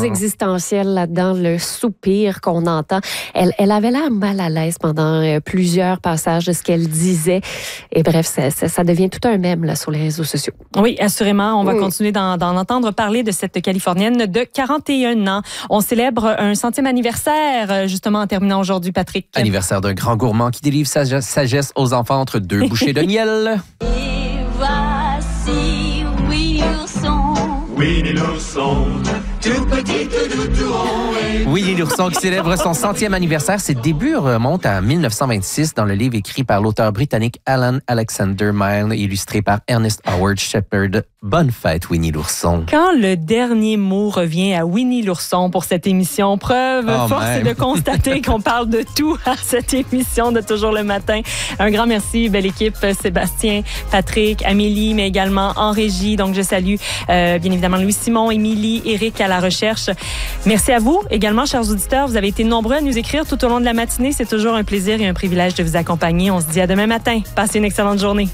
existentiel là-dedans, le soupir qu'on entend. Elle avait l'air mal à l'aise pendant plusieurs passages de ce qu'elle disait. Et bref, ça devient tout un mème là, sur les réseaux sociaux. Oui, assurément. On va continuer d'en entendre parler de cette Californienne de 41 ans. On célèbre un 100e anniversaire, justement, en terminant aujourd'hui, Patrick. Anniversaire d'un grand gourmand qui délivre sa sagesse aux enfants entre 2 bouchées de miel. Et voici Winnie l'ourson. Winnie l'ourson, tout petit, tout doux, tout rond. Winnie l'ourson qui célèbre son 100e anniversaire. Ses débuts remontent à 1926 dans le livre écrit par l'auteur britannique Alan Alexander Milne, illustré par Ernest Howard Shepard. Bonne fête, Winnie l'ourson. Quand le dernier mot revient à Winnie l'ourson pour cette émission, force est de constater qu'on parle de tout à cette émission de Toujours le matin. Un grand merci, belle équipe, Sébastien, Patrick, Amélie, mais également en régie. Donc, je salue bien évidemment Louis-Simon, Émilie, Éric à la recherche. Merci à vous également, chers auditeurs. Vous avez été nombreux à nous écrire tout au long de la matinée. C'est toujours un plaisir et un privilège de vous accompagner. On se dit à demain matin. Passez une excellente journée.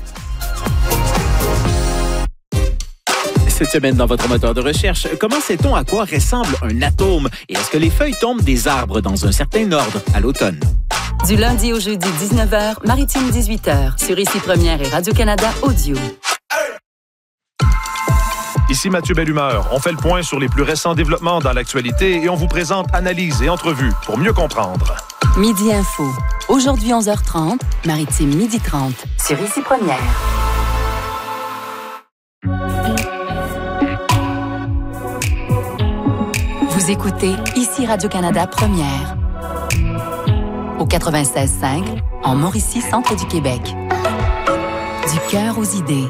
Cette semaine, dans votre moteur de recherche, comment sait-on à quoi ressemble un atome et est-ce que les feuilles tombent des arbres dans un certain ordre à l'automne? Du lundi au jeudi, 19h, Maritime 18h, sur Ici Première et Radio-Canada Audio. Ici Mathieu Bellumeur. On fait le point sur les plus récents développements dans l'actualité et on vous présente analyses et entrevues pour mieux comprendre. Midi Info. Aujourd'hui, 11h30, Maritime 12h30, sur Ici Première. Vous écoutez Ici Radio-Canada Première. Au 96.5, en Mauricie, centre du Québec. Du cœur aux idées.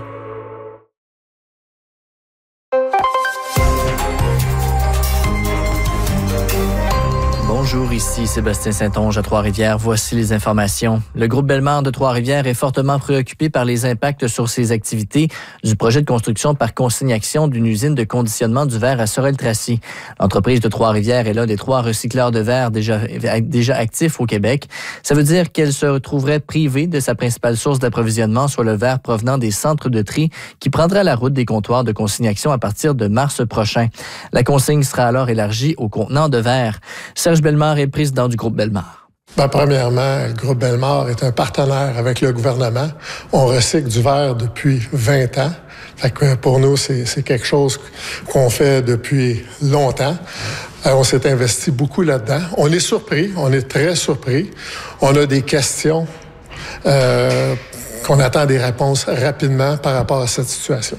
Bonjour, ici Sébastien Saint-Onge à Trois-Rivières. Voici les informations. Le groupe Bellemare de Trois-Rivières est fortement préoccupé par les impacts sur ses activités du projet de construction par consignation d'une usine de conditionnement du verre à Sorel-Tracy. L'entreprise de Trois-Rivières est l'un des 3 recycleurs de verre déjà actifs au Québec. Ça veut dire qu'elle se retrouverait privée de sa principale source d'approvisionnement, soit le verre provenant des centres de tri qui prendra la route des comptoirs de consignation à partir de mars prochain. La consigne sera alors élargie aux contenants de verre. Serge Bellemare est le président du groupe Bellemare. Premièrement, le groupe Bellemare est un partenaire avec le gouvernement. On recycle du verre depuis 20 ans. Fait que pour nous, c'est quelque chose qu'on fait depuis longtemps. On s'est investi beaucoup là-dedans. On est surpris, on est très surpris. On a des questions qu'on attend des réponses rapidement par rapport à cette situation.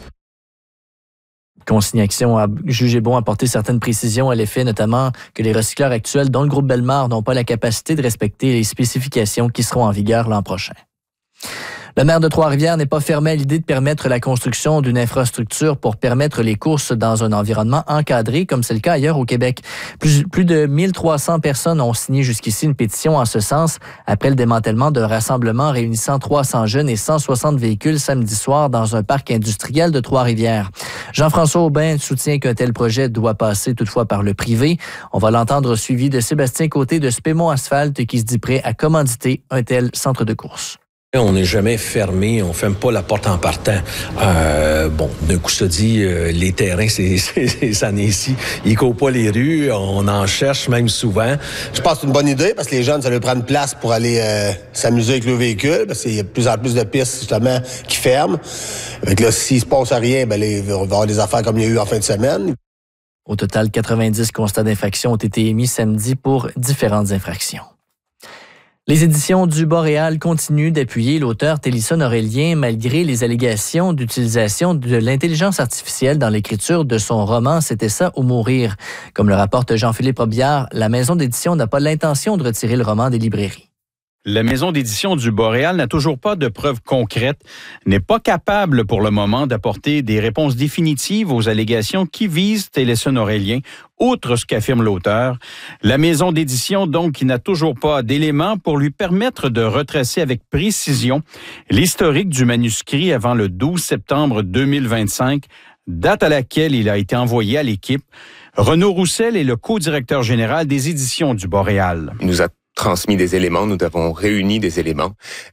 Consignation a jugé bon apporter certaines précisions à l'effet, notamment que les recycleurs actuels, dont le groupe Bellemare, n'ont pas la capacité de respecter les spécifications qui seront en vigueur l'an prochain. Le maire de Trois-Rivières n'est pas fermé à l'idée de permettre la construction d'une infrastructure pour permettre les courses dans un environnement encadré, comme c'est le cas ailleurs au Québec. Plus de 1300 personnes ont signé jusqu'ici une pétition en ce sens après le démantèlement d'un rassemblement réunissant 300 jeunes et 160 véhicules samedi soir dans un parc industriel de Trois-Rivières. Jean-François Aubin soutient qu'un tel projet doit passer toutefois par le privé. On va l'entendre suivi de Sébastien Côté de Spémont Asphalte qui se dit prêt à commanditer un tel centre de course. On n'est jamais fermé, on ferme pas la porte en partant. D'un coup, je te dis, les terrains, c'est année ici. Ils courent pas les rues, on en cherche même souvent. Je pense que c'est une bonne idée parce que les jeunes, ça leur prend une place pour aller s'amuser avec le véhicule parce qu'il y a de plus en plus de pistes, justement, qui ferment. Fait là, s'il se passe rien, il va y avoir des affaires comme il y a eu en fin de semaine. Au total, 90 constats d'infraction ont été émis samedi pour différentes infractions. Les éditions du Boréal continuent d'appuyer l'auteur Télisson Aurélien malgré les allégations d'utilisation de l'intelligence artificielle dans l'écriture de son roman « C'était ça ou mourir ». Comme le rapporte Jean-Philippe Robillard, la maison d'édition n'a pas l'intention de retirer le roman des librairies. La maison d'édition du Boréal n'a toujours pas de preuves concrètes, n'est pas capable pour le moment d'apporter des réponses définitives aux allégations qui visent Télisson Aurélien, outre ce qu'affirme l'auteur. La maison d'édition, donc, qui n'a toujours pas d'éléments pour lui permettre de retracer avec précision l'historique du manuscrit avant le 12 septembre 2025, date à laquelle il a été envoyé à l'équipe. Renaud Roussel est le co-directeur général des éditions du Boréal. Il nous a transmis des éléments, nous avons réuni des éléments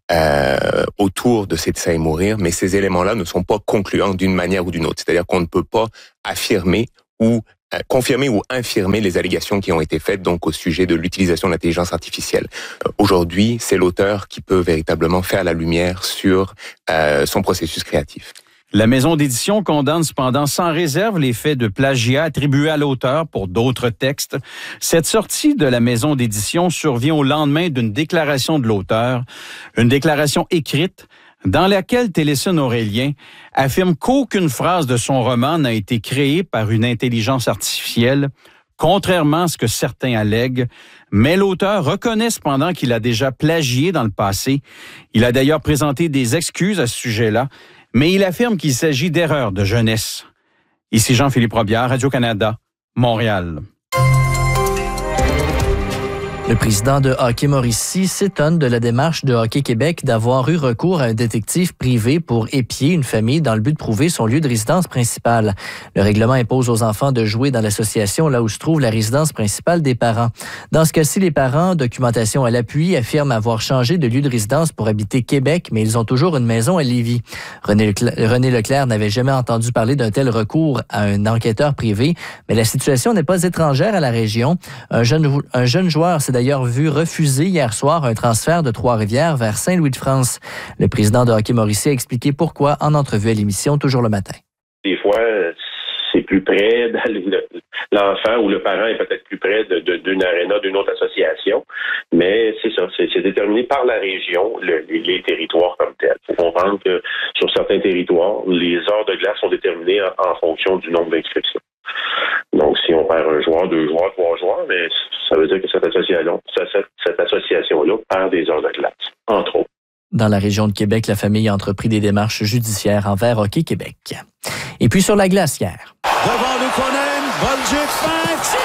autour de C'était ça et mourir, mais ces éléments-là ne sont pas concluants d'une manière ou d'une autre. C'est-à-dire qu'on ne peut pas affirmer ou confirmer ou infirmer les allégations qui ont été faites donc au sujet de l'utilisation de l'intelligence artificielle. Aujourd'hui, c'est l'auteur qui peut véritablement faire la lumière sur son processus créatif. La maison d'édition condamne cependant sans réserve les faits de plagiat attribués à l'auteur pour d'autres textes. Cette sortie de la maison d'édition survient au lendemain d'une déclaration de l'auteur, une déclaration écrite dans laquelle Téléson Aurélien affirme qu'aucune phrase de son roman n'a été créée par une intelligence artificielle, contrairement à ce que certains allèguent, mais l'auteur reconnaît cependant qu'il a déjà plagié dans le passé. Il a d'ailleurs présenté des excuses à ce sujet-là, mais il affirme qu'il s'agit d'erreurs de jeunesse. Ici Jean-Philippe Robillard, Radio-Canada, Montréal. Le président de Hockey Mauricie s'étonne de la démarche de Hockey Québec d'avoir eu recours à un détective privé pour épier une famille dans le but de prouver son lieu de résidence principale. Le règlement impose aux enfants de jouer dans l'association là où se trouve la résidence principale des parents. Dans ce cas-ci, les parents, documentation à l'appui, affirment avoir changé de lieu de résidence pour habiter Québec, mais ils ont toujours une maison à Lévis. René Leclerc n'avait jamais entendu parler d'un tel recours à un enquêteur privé, mais la situation n'est pas étrangère à la région. Un jeune joueur s'est d'ailleurs vu refuser hier soir un transfert de Trois-Rivières vers Saint-Louis-de-France. Le président de Hockey Mauricie a expliqué pourquoi en entrevue à l'émission Toujours le matin. Des fois, c'est plus près, l'enfant ou le parent est peut-être plus près d'une aréna, d'une autre association, mais c'est ça, c'est déterminé par la région, les territoires comme tels. Il faut comprendre que sur certains territoires, les heures de glace sont déterminées en fonction du nombre d'inscriptions. Donc, si on perd un joueur, 2 joueurs, 3 joueurs, mais ça veut dire que cette association-là perd des heures de glace, entre autres. Dans la région de Québec, la famille a entrepris des démarches judiciaires envers Hockey Québec. Et puis sur la glace hier. Devant Lukonen, Bolduc, Fax.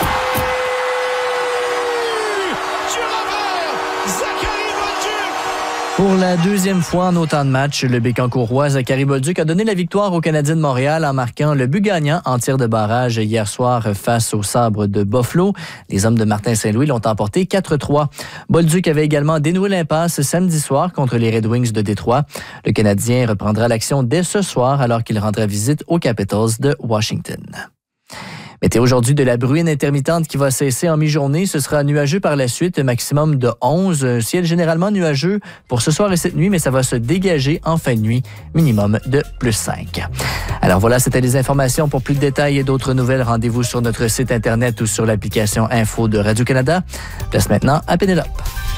Pour la deuxième fois en autant de matchs, le Bécancourrois Zachary Bolduc a donné la victoire aux Canadiens de Montréal en marquant le but gagnant en tir de barrage hier soir face aux Sabres de Buffalo. Les hommes de Martin Saint-Louis l'ont emporté 4-3. Bolduc avait également dénoué l'impasse samedi soir contre les Red Wings de Détroit. Le Canadien reprendra l'action dès ce soir alors qu'il rendra visite aux Capitals de Washington. Météo aujourd'hui de la bruine intermittente qui va cesser en mi-journée. Ce sera nuageux par la suite, maximum de 11. Un ciel généralement nuageux pour ce soir et cette nuit, mais ça va se dégager en fin de nuit, minimum de +5. Alors voilà, c'était les informations. Pour plus de détails et d'autres nouvelles, rendez-vous sur notre site Internet ou sur l'application Info de Radio-Canada. Place maintenant à Pénélope.